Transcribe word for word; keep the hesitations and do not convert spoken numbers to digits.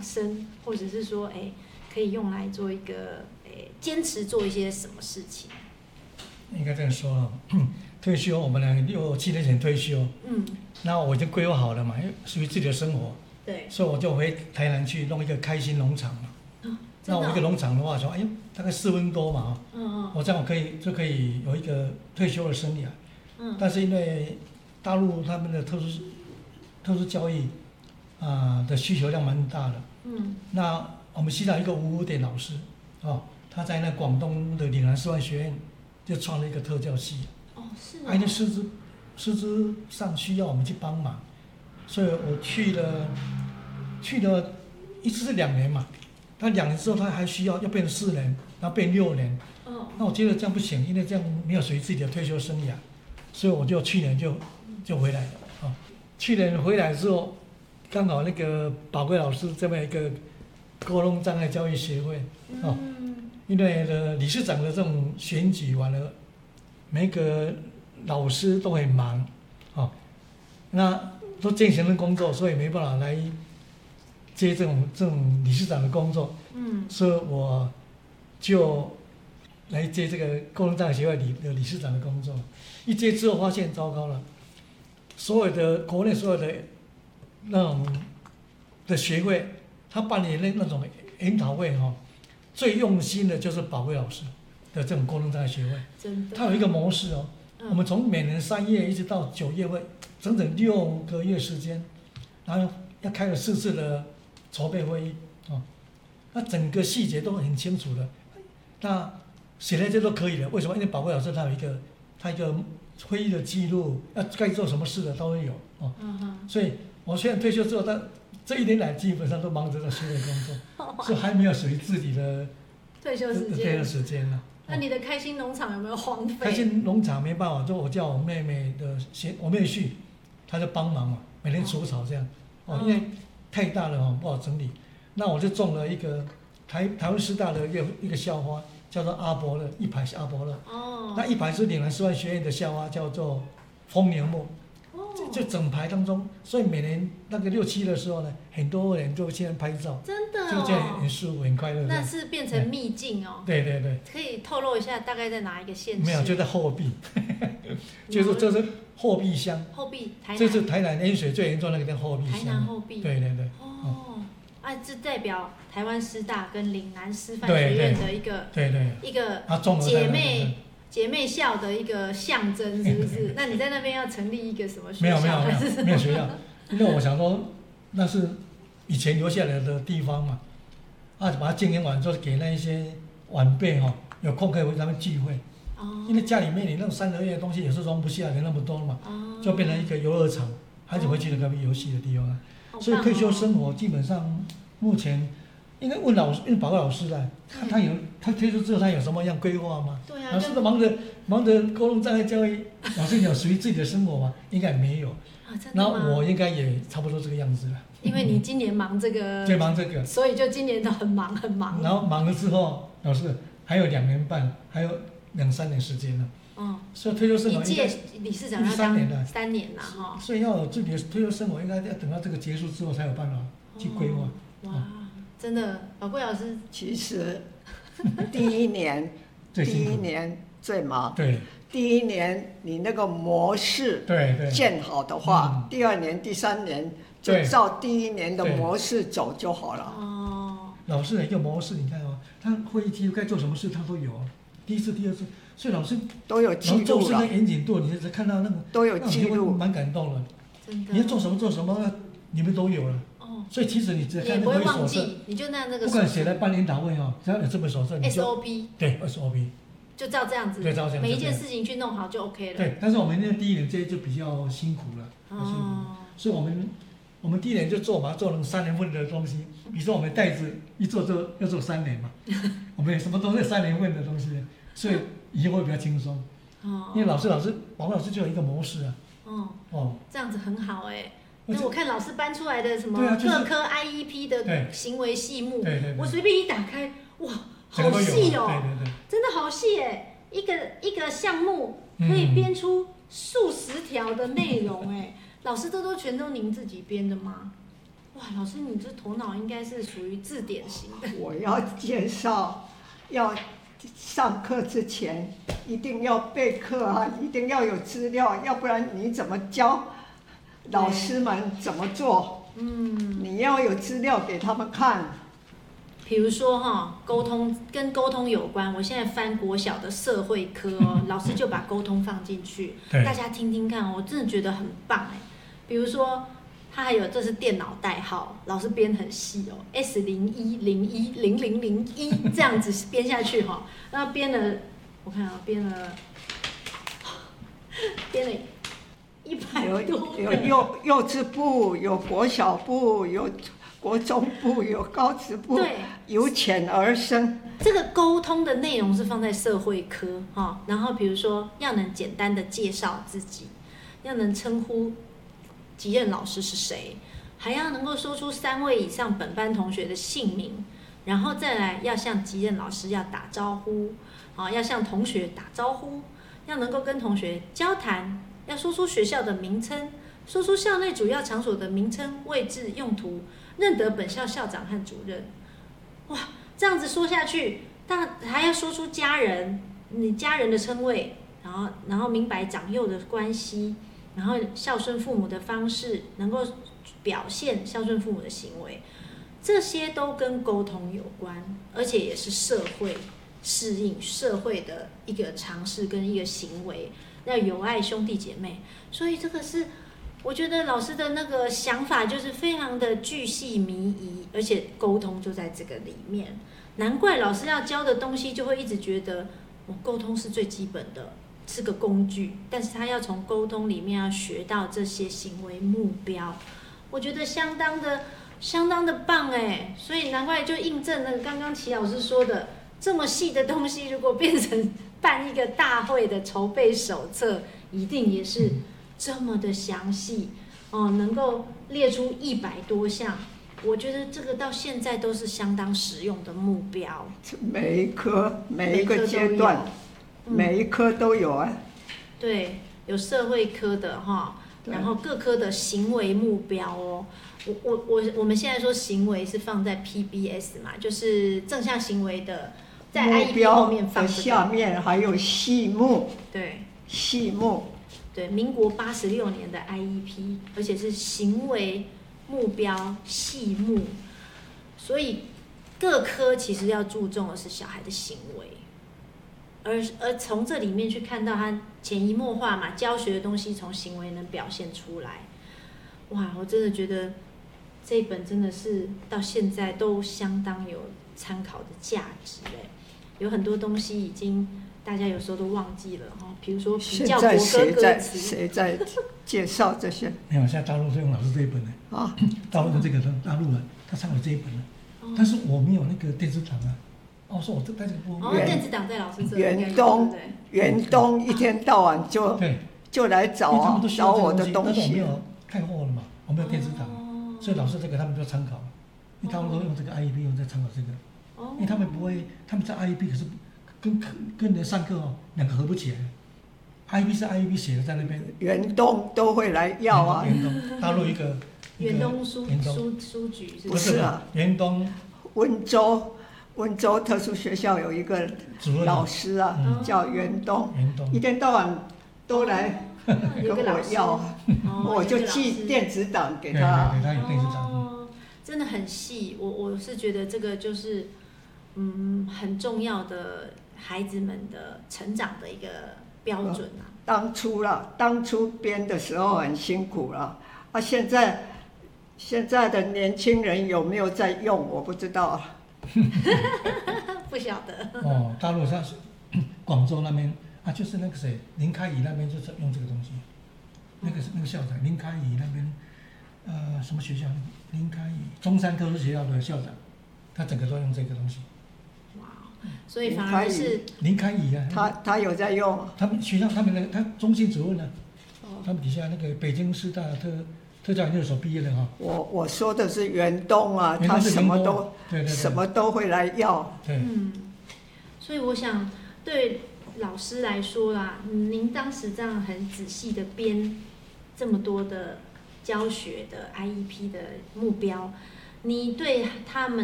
生，或者是说，哎，可以用来做一个，哎，坚持做一些什么事情？ 应该这样说了，退休，我们呢六七年前退休，嗯，那我已经规划好了嘛，因为属于自己的生活， 对， 所以我就回台南去弄一个开心农场嘛。 哦、 那我一个农场的话说，哎呦，大概四分多嘛， 嗯嗯， 我这样我可以就可以有一个退休的生涯，嗯，但是因为大陆他们的特殊特殊教育啊、呃、的需求量蛮大的，嗯，那我们西藏一个吴武典老师，哦，他在那广东的岭南师范学院就创了一个特教系， 哦是哦， 因为师资师资上需要我们去帮忙，所以我去了去了一次是两年嘛。他两年之后，他还需要要变四年，然后变六年。哦。那我觉得这样不行，因为这样没有属于自己的退休生涯，所以我就去年就就回来了。哦，去年回来之后，刚好那个宝贵老师这边一个沟通障碍教育协会，哦，嗯、因为呢理事长的这种选举完了，每个老师都很忙，哦，那都进行了工作，所以没办法来接这种这种理事长的工作，嗯，所以我就来接这个沟通障碍协会理的理事长的工作。一接之后发现糟糕了，所有的国内所有的那种的学会，他办理那那种研讨会哈、哦，最用心的就是宝贵老师的这种沟通障碍学会， 真的， 他有一个模式哦，嗯、我们从每年三月一直到九月份，整整六个月时间，然后要开了四次的筹备会议哦，那整个细节都很清楚的，那写在这都可以的。为什么？因为宝贵老师他有一个他一个会议的记录，要该做什么事的都会有哦。嗯、所以我虽然退休之后，但这一年来基本上都忙着在学会工作，所以还没有属于自己的退休时间。 退休时间呢、 哦？那你的开心农场有没有荒废？ 开心农场没办法，就我叫我妹妹的我妹婿，他就帮忙嘛，每天除草这样。哦，因为太大了哦，不好整理。那我就种了一个台台湾师大的一个一个校花，叫做阿伯乐，一排是阿伯乐。哦。那一排是岭南师范学院的校花，叫做丰年木。哦。就整排当中，所以每年那个六七的时候呢，很多人就现在拍照。 真的、哦。 就这样很舒服，很快乐。 那是变成秘境哦。 对对对。 可以透露一下大概在哪一个县市？ 没有，就在后壁。就是这是后壁乡。 后壁台南。 这是台南淹水最严重那个叫后壁乡。 台南后壁。 对对对。 哦。啊，这代表台湾师大跟岭南师范学院的一个对对一个姐妹姐妹校的一个象征，是不是？那你在那边要成立一个什么学校？ 没有没有没有没有学校，因为我想说那是以前留下来的地方嘛，啊，把它经营完之后给那一些晚辈哈、哦，有空可以回他们聚会。哦。因为家里面你那种三合院的东西也是装不下的那么多嘛，哦、就变成一个游乐场，孩子回去的可以游戏的地方啊。哦、所以退休生活基本上目前，应该问老师，问宝贵老师的，他他有他退休之后他有什么样规划吗？ 对啊。 老师都忙着忙着沟通障碍教育，老师有属于自己的生活吗？应该没有。 啊，真的吗？ 然后我应该也差不多这个样子了。 因为你今年忙这个。 就忙这个。 所以就今年都很忙很忙。 然后忙了之后，老师还有两年半，还有两三年时间了。哦。所以退休生活应该。一届理事长要当三年了。 三年了哈。 所以要有自己的退休生活，应该要等到这个结束之后才有办法去规划。 哇，真的，宝贵老师。 其实第一年，第一年最忙。 对。 第一年你那个模式对对建好的话，嗯、第二年、第三年就照第一年的模式走就好了。 哦。 老师的一个模式，你看哦，他会议记录该做什么事他都有，第一次、第二次，所以老师都有记录了。 做事的严谨度，你只看到那个都有记录， 蛮感动了。 真的。 你要做什么做什么，你们都有了。哦。所以其实你只看那个会议手册， 你就那那个。 不管写来办研讨会哦，只要有这本手册，你就 S O P。 对 S O P。 就照这样子， 对，照这样， 每一件事情去弄好就 OK 了。 对，但是我们那第一年这就比较辛苦了，哦、辛苦，所以我们我们第一年就做把它做成三年份的东西，比如说我们袋子一做就要做三年嘛，我们什么都是三年份的东西，所以以后会比较轻松。哦。因为老师老师王老师就有一个模式啊。哦。哦。 这样子很好哎、欸。那我看老师搬出来的什么各科 I E P 的行为细目， 对对对， 我随便一打开，哇！好细哦， 对对对， 真的好细哎！一个一个项目可以编出数十条的内容哎、嗯，老师这都全都您自己编的吗？ 哇，老师，你这头脑应该是属于字典型的。 我要介绍，要上课之前一定要备课啊，一定要有资料，要不然你怎么教老师们怎么做？嗯，你要有资料给他们看。 比如说哈，沟通跟沟通有关，我现在翻国小的社会科哦，老师就把沟通放进去，大家听听看，我真的觉得很棒哎。比如说，他还有这是电脑代号，老师编很细哦 ，S 零一零一零零零一这样子编下去哈，那编了，我看啊，编了编了一百多个， 有幼幼稚部，有国小部，有国中部，有高职部， 对， 由浅而深。 这个沟通的内容是放在社会科哈，然后比如说要能简单的介绍自己，要能称呼级任老师是谁，还要能够说出三位以上本班同学的姓名，然后再来要向级任老师要打招呼，啊，要向同学打招呼，要能够跟同学交谈，要说出学校的名称，说出校内主要场所的名称、位置、用途，认得本校校长和主任。哇，这样子说下去，但还要说出家人，你家人的称谓，然后然后明白长幼的关系，然后孝顺父母的方式，能够表现孝顺父母的行为，这些都跟沟通有关，而且也是社会适应社会的一个尝试跟一个行为，要有爱兄弟姐妹，所以这个是我觉得老师的那个想法就是非常的巨细靡遗，而且沟通就在这个里面，难怪老师要教的东西就会一直觉得，哦，沟通是最基本的，是个工具，但是他要从沟通里面要学到这些行为目标，我觉得相当的相当的棒哎，所以难怪就印证了刚刚齐老师说的，这么细的东西，如果变成办一个大会的筹备手册，一定也是这么的详细哦，能够列出一百多项，我觉得这个到现在都是相当实用的目标。 每一科每一个阶段，每一科都有啊。 对，有社会科的哈，然后各科的行为目标哦。我我我我们现在说行为是放在 P B S 嘛，就是正向行为的，在 I E P 后面放、这个、 下面还有细目。 对， 细目。 对，民国八十六年的 I E P， 而且是行为目标细目，所以各科其实要注重的是小孩的行为，而而从这里面去看到他潜移默化嘛，教学的东西从行为能表现出来。哇，我真的觉得这一本真的是到现在都相当有参考的价值哎，有很多东西已经大家有时候都忘记了哈，比如说比较国歌歌词， 谁在介绍这些？ 没有，现在大陆是用老师这一本的啊，大陆的这个大陆人他上了这一本了，哦、但是我没有那个电子档啊。哦，说我这带这个部哦，电子档在老师这里。 远东，远东一天到晚就对就来找啊找我的东西。 但是我没有看货了嘛，我没有电子档，哦、所以老师这个他们就参考，因为他们都用这个 I E P 用在参考这个，哦、因为他们不会，他们在 I E P 可是跟跟人上课哦，两个合不起来。I E P 是 I E P 写的在那边。 远东都会来要啊。 远东，大陆一个。 远东书书书局是不是啊？ 远东。 温州。温州特殊学校有一个老师啊，嗯、叫袁东，一天到晚都来跟我要，哦、我就寄电子档给他。 给他有电子档。 哦，真的很细，我我是觉得这个就是嗯很重要的孩子们的成长的一个标准啊。 当初啦，当初编的时候很辛苦啦，啊，现在现在的年轻人有没有在用，我不知道啊。 不晓得哦，大陆上是广州那边啊，就是那个谁林开怡那边就是用这个东西，那个那个校长林开怡那边，呃，什么学校？林开怡中山特殊学校的校长，他整个都用这个东西。 哇，所以反而是林开怡啊， 他他有在用。 他们学校他们的他中心主任呢、啊，他们底下那个北京师大特。特教研究所毕业的哈， 我我说的是袁东啊，他什么都对对对什么都会来要。 对， 嗯，所以我想对老师来说啦，您当时这样很仔细的编这么多的教学的 I E P 的目标，你对他们